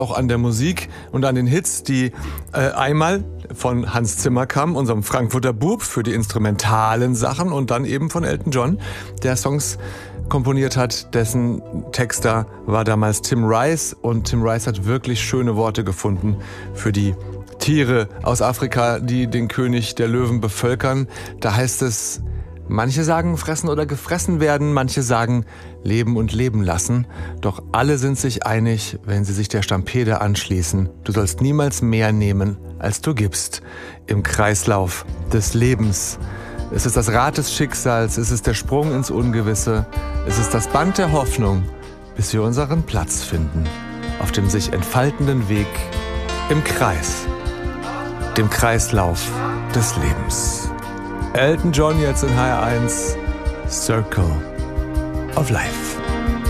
auch an der Musik und an den Hits, die einmal von Hans Zimmer kamen, unserem Frankfurter Bub, für die instrumentalen Sachen, und dann eben von Elton John, der Songs komponiert hat. Dessen Texter war damals Tim Rice, und Tim Rice hat wirklich schöne Worte gefunden für die Tiere aus Afrika, die den König der Löwen bevölkern. Da heißt es: Manche sagen fressen oder gefressen werden, manche sagen leben und leben lassen. Doch alle sind sich einig, wenn sie sich der Stampede anschließen. Du sollst niemals mehr nehmen, als du gibst. Im Kreislauf des Lebens. Es ist das Rad des Schicksals, es ist der Sprung ins Ungewisse. Es ist das Band der Hoffnung, bis wir unseren Platz finden. Auf dem sich entfaltenden Weg im Kreis. Dem Kreislauf des Lebens. Elton John jetzt in HR1, Circle of Life.